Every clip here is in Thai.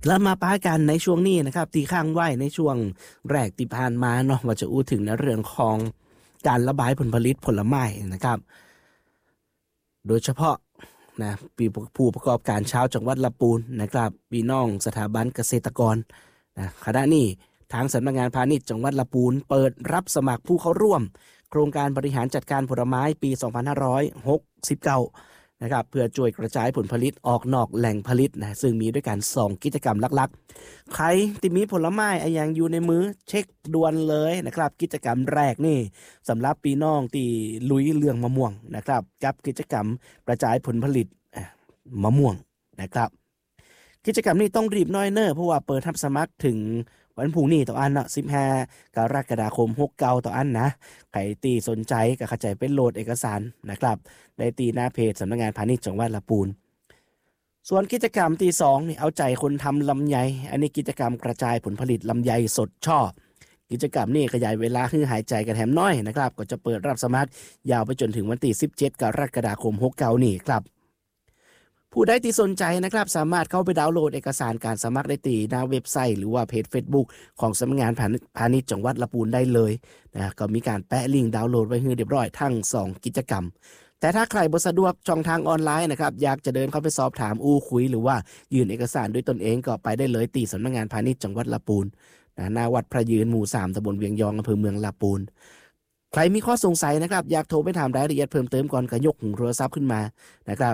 แล้วมาป้ากันในช่วงนี้นะครับตีข้างไว้ในช่วงแรกที่ผ่านมาเนาะว่าจะอู้ถึงในเรื่องของการระบายผลผลิตผลไม้นะครับโดยเฉพาะนะผู้ประกอบการชาวจังหวัดลำพูนนะครับพี่น้องสถาบันเกษตรกรนะขณะนี้ทางสำนักงานพาณิชย์จังหวัดลำพูนเปิดรับสมัครผู้เข้าร่วมโครงการบริหารจัดการผลไม้ปี 2569นะครับเพื่อช่วยกระจายผลผลิตออกนอกแหล่งผลิตนะซึ่งมีด้วยกัน2กิจกรรมหลักๆใครที่มีผลไม้อย่างอยู่ในมือเช็คด่วนเลยนะครับกิจกรรมแรกนี่สำหรับพี่น้องที่ลุยเรื่องมะม่วงนะครับกับกิจกรรมกระจายผลผลิตมะม่วงนะครับกิจกรรมนี้ต้องรีบน้อยเนอะเพราะว่าเปิดรับสมัครถึงวันพรุ่งนี้ต่ออันเนาะ15กรกฎาคม69ต่ออันนะใครตีสนใจก็เข้าใจเป็นโหลดเอกสารนะครับได้ตีหน้าเพจสำนักงานพาณิชย์จังหวัดลำพูนส่วนกิจกรรมที่2นี่เอาใจคนทำลำไยอันนี้กิจกรรมกระจายผลผลิตลำไยสดช่อกิจกรรมนี้ขยายเวลาให้หายใจกันแถมน้อยนะครับก็จะเปิดรับสมัครยาวไปจนถึงวันที่17กรกฎาคม69นี่ครับผู้ใดที่สนใจนะครับสามารถเข้าไปดาวน์โหลดเอกสารการสมัครได้ที่หน้าเว็บไซต์หรือว่าเพจ Facebook ของสำนักงานพาณิชย์จังหวัดลำพูนได้เลยนะก็มีการแปะลิงก์ดาวน์โหลดไว้ให้เรียบร้อยทั้ง2กิจกรรมแต่ถ้าใครบ่สะดวกช่องทางออนไลน์นะครับอยากจะเดินเข้าไปสอบถามคุยหรือว่ายื่นเอกสารด้วยตนเองก็ไปได้เลยที่สำนักงานพาณิชย์จังหวัดลำพูนหน้าวัดพระยืนหมู่3ตำบลเวียงยองอำเภอเมืองลำพูนใครมีข้อสงสัยนะครับอยากโทรไปถามรายละเอียดเพิ่มเติมก่อนก็ยกหูโทรศัพท์ขึ้นมานะครับ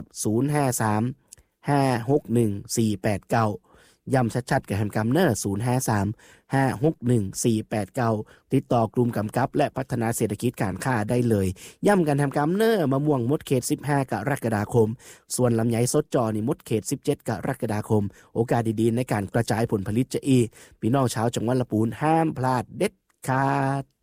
053 561 489ย้ำชัดๆกับแฮมกัมเนอร์053 561 489ติดต่อกลุ่มกำกับและพัฒนาเศรษฐกิจการค้าได้เลยย้ำกันแฮมกัมเนอร์มะม่วงมดเขต15กรกฎาคมส่วนลำไยสดจอนี่มดเขต17กรกฎาคมโอกาสดีๆในการกระจายผลผลิตจะอีพี่น้องชาวจังหวัดลำพูนห้ามพลาดเด็ดขาด